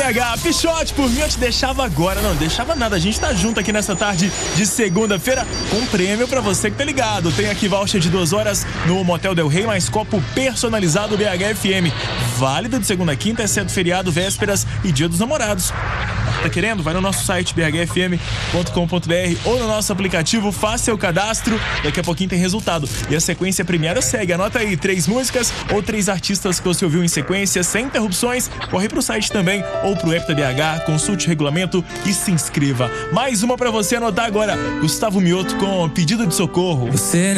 BH. Pichote, por mim eu te deixava agora. Não deixava nada, a gente tá junto aqui nessa tarde de segunda-feira com prêmio pra você que tá ligado. Tem aqui voucher de 2 horas no Motel Del Rey, mais copo personalizado BHFM. Válido de segunda a quinta, exceto feriado, vésperas e dia dos namorados. Tá querendo? Vai no nosso site bhfm.com.br ou no nosso aplicativo, faça seu cadastro. Daqui a pouquinho tem resultado. E a sequência premiada segue. Anota aí 3 músicas ou 3 artistas que você ouviu em sequência, sem interrupções. Corre pro site também ou pro app da BH, consulte o regulamento e se inscreva. Mais uma pra você anotar agora. Gustavo Mioto com Pedido de Socorro. Você